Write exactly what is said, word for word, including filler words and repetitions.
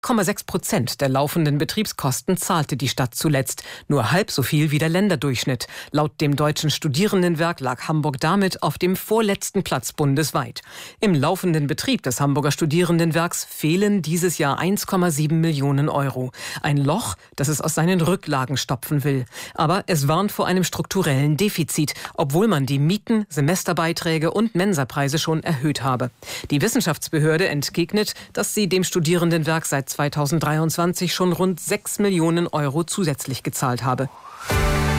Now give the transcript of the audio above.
Komma sechs Prozent der laufenden Betriebskosten zahlte die Stadt zuletzt. Nur halb so viel wie der Länderdurchschnitt. Laut dem Deutschen Studierendenwerk lag Hamburg damit auf dem vorletzten Platz bundesweit. Im laufenden Betrieb des Hamburger Studierendenwerks fehlen dieses Jahr eins Komma sieben Millionen Euro. Ein Loch, das es aus seinen Rücklagen stopfen will. Aber es warnt vor einem strukturellen Defizit, obwohl man die Mieten, Semesterbeiträge und Mensapreise schon erhöht habe. Die Wissenschaftsbehörde entgegnet, dass sie dem Studierendenwerk seit zweitausenddreiundzwanzig schon rund sechs Millionen Euro zusätzlich gezahlt habe.